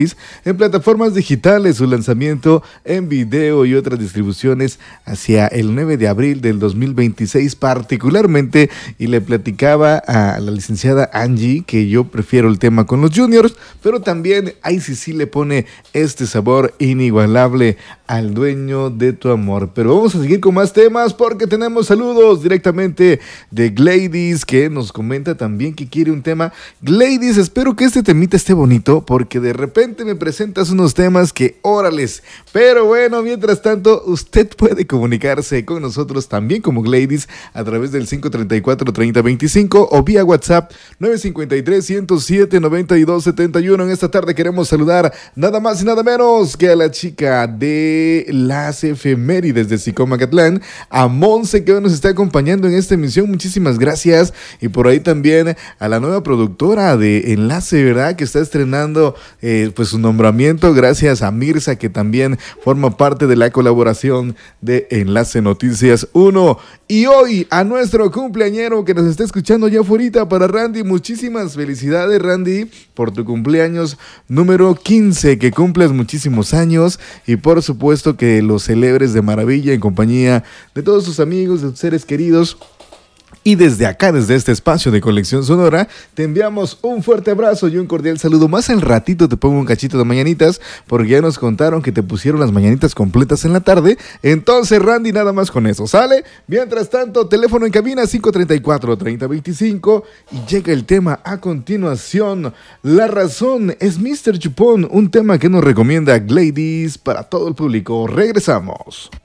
en plataformas digitales, su lanzamiento en video y otras distribuciones hacia el 9 de abril del 2026 particularmente, y le platicaba a la licenciada Angie que yo prefiero el tema con los juniors, pero también ICC le pone este sabor inigualable al dueño de tu amor. Pero vamos a seguir con más temas porque tenemos saludos directamente de Gladys, que nos comenta también que quiere un tema. Gladys, espero que este temita esté bonito porque de repente me presentas unos temas que órales. Pero bueno, mientras tanto, usted puede comunicarse con nosotros también como Gladys a través del 534-3025 o vía WhatsApp 953-107-9271. En esta tarde queremos saludar nada más y nada menos que a la chica de las efemérides de Xicomacatlán, a Monse, que hoy nos está acompañando en esta emisión. Muchísimas gracias. Y por ahí también a la nueva productora de Enlace, ¿verdad? Que está estrenando pues su nombramiento, gracias a Mirza, que también forma parte de la colaboración de Enlace Noticias 1. Y hoy a nuestro cumpleañero que nos está escuchando ya afuera, para Randy. Muchísimas felicidades, Randy, por tu cumpleaños número 15, que cumples muchísimos años y por supuesto que lo celebres de maravilla en compañía de todos tus amigos, de tus seres queridos. Y desde acá, desde este espacio de Conexión Sonora, te enviamos un fuerte abrazo y un cordial saludo. Más al ratito te pongo un cachito de mañanitas, porque ya nos contaron que te pusieron las mañanitas completas en la tarde. Entonces, Randy, nada más con eso, ¿sale? Mientras tanto, teléfono en cabina 534-3025 y llega el tema a continuación. La razón es Mr. Chupón, un tema que nos recomienda Gladys para todo el público. Regresamos.